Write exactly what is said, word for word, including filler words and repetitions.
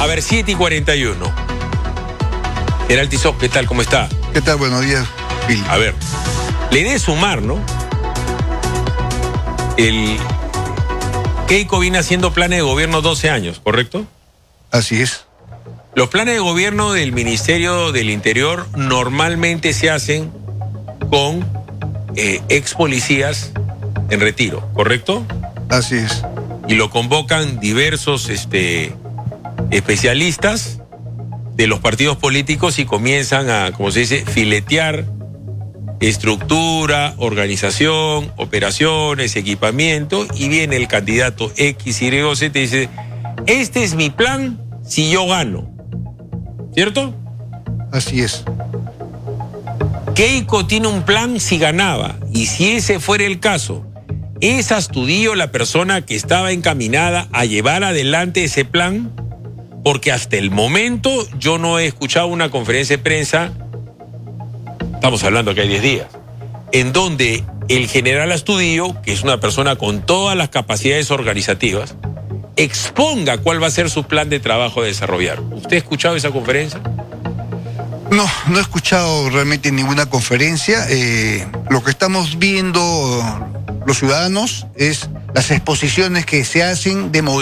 A ver, siete y cuarenta y uno. General Tizoc, ¿qué tal? ¿Cómo está? ¿Qué tal? Buenos días, Phil. A ver, la idea es sumar, ¿no? El Keiko viene haciendo planes de gobierno doce años, ¿correcto? Así es. Los planes de gobierno del Ministerio del Interior normalmente se hacen con eh, ex policías en retiro, ¿correcto? Así es. Y lo convocan diversos este, especialistas de los partidos políticos y comienzan a, como se dice, filetear estructura, organización, operaciones, equipamiento, y viene el candidato X, Y, Z y te dice, este es mi plan si yo gano. ¿Cierto? Así es. Keiko tiene un plan si ganaba, y si ese fuera el caso, ¿es Astudillo la persona que estaba encaminada a llevar adelante ese plan? Porque hasta el momento yo no he escuchado una conferencia de prensa, estamos hablando que hay diez días, en donde el general Astudillo, que es una persona con todas las capacidades organizativas, exponga cuál va a ser su plan de trabajo a desarrollar. ¿Usted ha escuchado esa conferencia? No, no he escuchado realmente ninguna conferencia. Eh, lo que estamos viendo los ciudadanos es las exposiciones que se hacen de movimientos.